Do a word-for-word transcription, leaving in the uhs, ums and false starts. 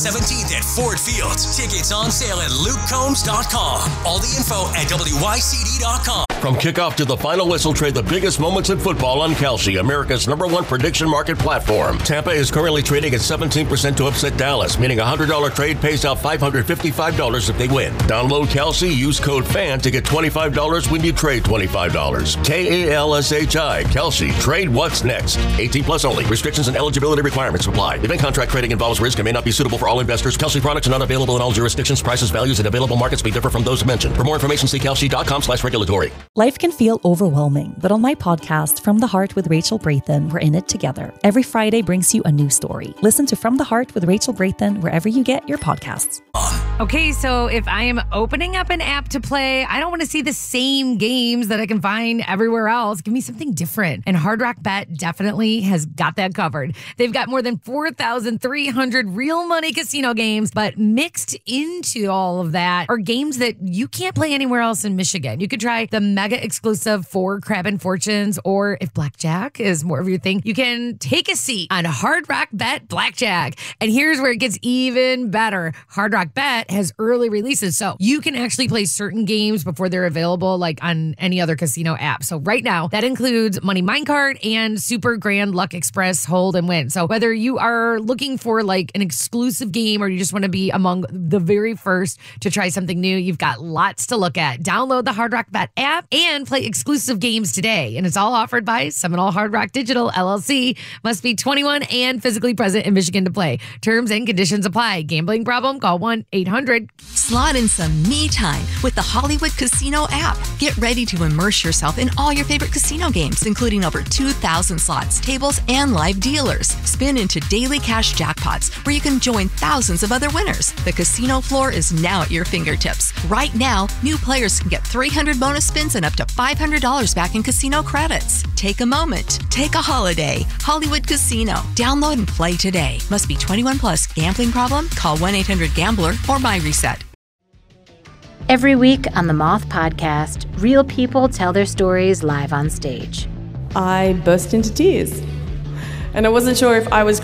seventeenth at Ford Field. Tickets on sale at luke combs dot com. All the info at w y c d dot com. From kickoff to the final whistle, trade the biggest moments in football on Kalshi, America's number one prediction market platform. Tampa is currently trading at seventeen percent to upset Dallas, meaning a one hundred dollars trade pays out five hundred fifty-five dollars if they win. Download Kalshi, use code FAN to get twenty-five dollars when you trade twenty-five dollars. K A L S H I, Kalshi. Trade what's next. eighteen plus only. Restrictions and eligibility requirements apply. Event contract trading involves risk and may not be suitable for all investors. Kalshi products are not available in all jurisdictions. Prices, values, and available markets may differ from those mentioned. For more information, see kalshi dot com slash regulatory. Life can feel overwhelming, but on my podcast, From the Heart with Rachel Brathen, we're in it together. Every Friday brings you a new story. Listen to From the Heart with Rachel Brathen wherever you get your podcasts. Okay, so if I am opening up an app to play, I don't want to see the same games that I can find everywhere else. Give me something different. And Hard Rock Bet definitely has got that covered. They've got more than four thousand three hundred real money casino games, but mixed into all of that are games that you can't play anywhere else in Michigan. You could try the mega exclusive for Crabbin' Fortunes, or if Blackjack is more of your thing, you can take a seat on Hard Rock Bet Blackjack. And here's where it gets even better. Hard Rock Bet has early releases, so you can actually play certain games before they're available, like on any other casino app. So right now, that includes Money Minecart and Super Grand Luck Express Hold and Win. So whether you are looking for like an exclusive game or you just want to be among the very first to try something new, you've got lots to look at. Download the Hard Rock Bet app and play exclusive games today. And it's all offered by Seminole Hard Rock Digital, L L C. Must be twenty-one and physically present in Michigan to play. Terms and conditions apply. Gambling problem? Call one eight hundred. Slot in some me time with the Hollywood Casino app. Get ready to immerse yourself in all your favorite casino games, including over two thousand slots, tables, and live dealers. Spin into daily cash jackpots where you can join thousands of other winners. The casino floor is now at your fingertips. Right now, new players can get three hundred bonus spins and up to five hundred dollars back in casino credits. Take a moment. Take a holiday. Hollywood Casino. Download and play today. Must be twenty-one plus. Gambling problem? Call one eight hundred gambler or My Reset. Every week on the Moth Podcast, real people tell their stories live on stage. I burst into tears. And I wasn't sure if I was